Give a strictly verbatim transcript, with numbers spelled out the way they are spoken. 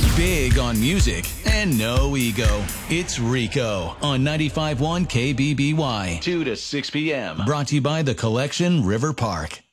Big on music and no ego. It's Rico on ninety-five point one K B B Y. two to six p.m. Brought to you by The Collection, River Park.